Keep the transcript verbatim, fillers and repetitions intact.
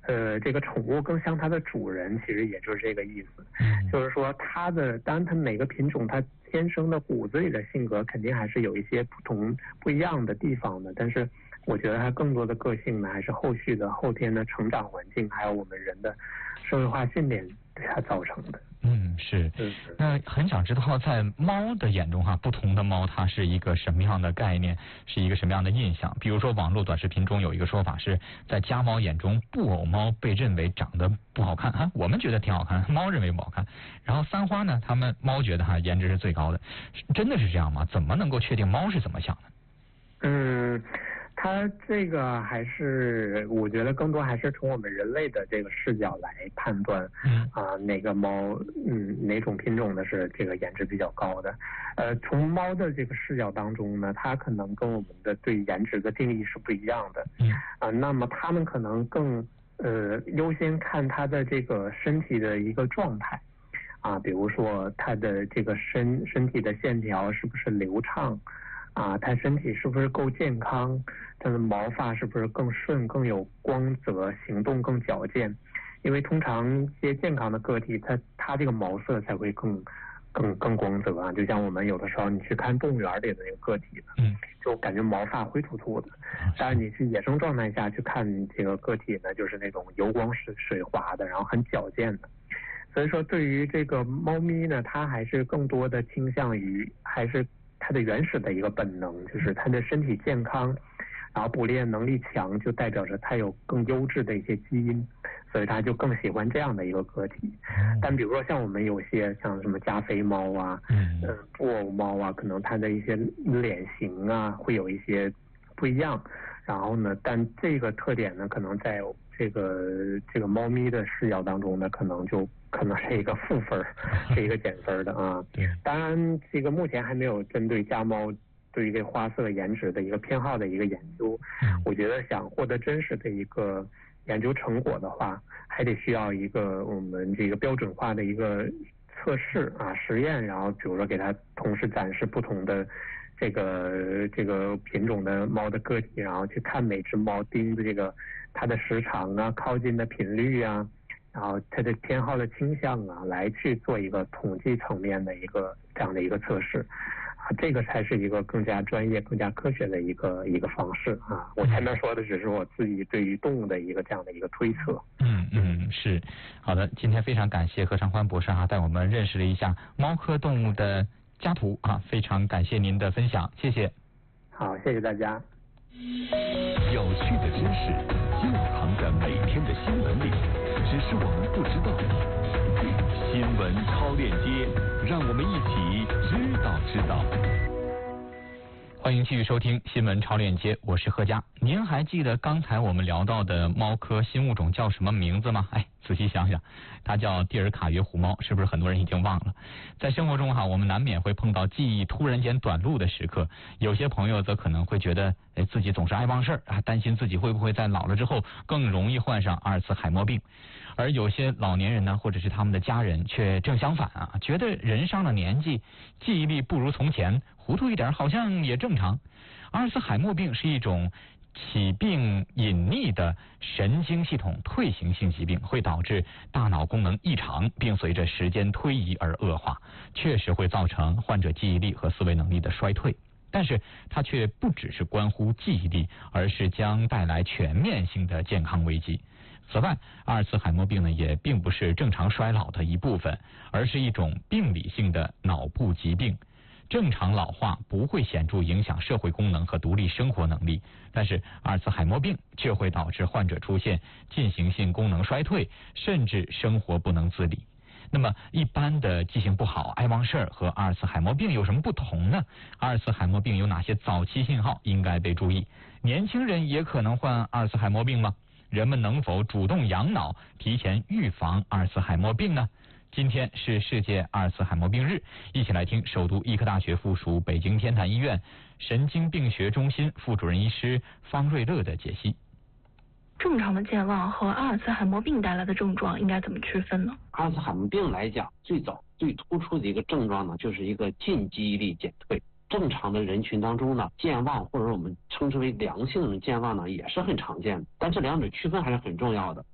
呃，这个宠物更像它的主人，其实也就是这个意思。嗯、就是说它的，当然它每个品种它天生的骨子里的性格肯定还是有一些不同不一样的地方的，但是我觉得它更多的个性呢，还是后续的后天的成长环境，还有我们人的社会化训练对它造成的。 嗯，是。那很想知道，在猫的眼中哈，不同的猫它是一个什么样的概念，是一个什么样的印象？比如说，网络短视频中有一个说法是，在家猫眼中，布偶猫被认为长得不好看啊，我们觉得挺好看，猫认为不好看。然后三花呢，他们猫觉得哈颜值是最高的，真的是这样吗？怎么能够确定猫是怎么想的？ 嗯。它这个还是，我觉得更多还是从我们人类的这个视角来判断，嗯啊、呃，哪个猫，嗯，哪种品种的是这个颜值比较高的。呃，从猫的这个视角当中呢，它可能跟我们的对颜值的定义是不一样的。嗯啊、呃，那么它们可能更呃优先看它的这个身体的一个状态，啊，比如说它的这个身身体的线条是不是流畅。啊，它身体是不是够健康？它的毛发是不是更顺、更有光泽，行动更矫健？因为通常一些健康的个体，它它这个毛色才会更更更光泽啊。就像我们有的时候你去看动物园里的那个个体的，嗯，就感觉毛发灰秃秃的。但是你去野生状态下去看这个个体呢，就是那种油光水水滑的，然后很矫健的。所以说，对于这个猫咪呢，它还是更多的倾向于还是。它的原始的一个本能，就是它的身体健康，然后捕猎能力强，就代表着它有更优质的一些基因，所以它就更喜欢这样的一个个体。但比如说像我们有些像什么加菲猫啊，嗯、呃，布偶猫啊，可能它的一些脸型啊会有一些不一样。然后呢，但这个特点呢，可能在这个这个猫咪的视角当中呢，可能就可能是一个负分，是一个减分的啊。对，当然这个目前还没有针对家猫对于这花色颜值的一个偏好的一个研究。嗯，我觉得想获得真实的一个研究成果的话，还得需要一个我们这个标准化的一个测试啊实验，然后比如说给它同时展示不同的。这个这个品种的猫的个体，然后去看每只猫盯的这个它的时长啊、靠近的频率啊，然后它的偏好的倾向啊，来去做一个统计层面的一个这样的一个测试啊，这个才是一个更加专业、更加科学的一个一个方式啊。我前面说的只是我自己对于动物的一个这样的一个推测。 嗯嗯，是好的。今天非常感谢何长欢博士哈、啊，带我们认识了一下猫科动物的家谱啊，非常感谢您的分享，谢谢。 好，谢谢大家。 有趣的知识就藏在每天的新闻里，只是我们不知道。新闻超链接，让我们一起知道知道。 欢迎继续收听新闻超链接，我是贺佳。您还记得刚才我们聊到的猫科新物种叫什么名字吗？哎，仔细想想，它叫蒂尔卡约狐猫，是不是很多人已经忘了？在生活中哈，我们难免会碰到记忆突然间短路的时刻，有些朋友则可能会觉得，哎，自己总是爱忘事儿啊，担心自己会不会在老了之后更容易患上阿尔茨海默病。而有些老年人呢，或者是他们的家人，却正相反啊，觉得人上了年纪，记忆力不如从前，糊涂一点好像也正常。阿尔茨海默病是一种起病隐匿的神经系统退行性疾病，会导致大脑功能异常，并随着时间推移而恶化，确实会造成患者记忆力和思维能力的衰退。但是它却不只是关乎记忆力，而是将带来全面性的健康危机。此外，阿尔茨海默病呢也并不是正常衰老的一部分，而是一种病理性的脑部疾病。正常老化不会显著影响社会功能和独立生活能力，但是阿尔茨海默病却会导致患者出现进行性功能衰退，甚至生活不能自理。那么一般的记性不好、爱忘事儿和阿尔茨海默病有什么不同呢？阿尔茨海默病有哪些早期信号应该被注意？年轻人也可能患阿尔茨海默病吗？人们能否主动养脑，提前预防阿尔茨海默病呢？今天是世界阿尔茨海默病日，一起来听首都医科大学附属北京天坛医院神经病学中心副主任医师方瑞乐的解析。 正常的健忘和阿尔茨海默病带来的症状应该怎么区分呢？ 阿尔茨海默病来讲，最早最突出的一个症状呢，就是一个近记忆力减退。正常的人群当中呢，健忘或者我们称之为良性的健忘呢，也是很常见的，但这两者区分还是很重要的。